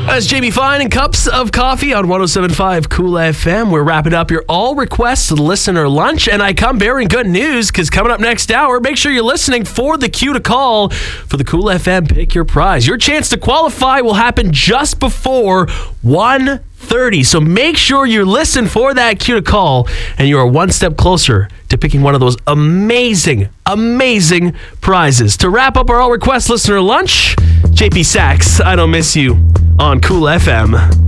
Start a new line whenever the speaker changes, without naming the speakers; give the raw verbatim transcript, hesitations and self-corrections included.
That's Jamie Fine and Cups of Coffee on one oh seven point five Cool F M. We're wrapping up your all requests listener lunch, and I come bearing good news because coming up next hour, make sure you're listening for the cue to call for the Cool F M Pick Your Prize. Your chance to qualify will happen just before one thirty, so make sure you listen for that cue to call, and you are one step closer to picking one of those amazing, amazing prizes. To wrap up our all request listener lunch, J P Sachs, I Don't Miss You on Cool F M.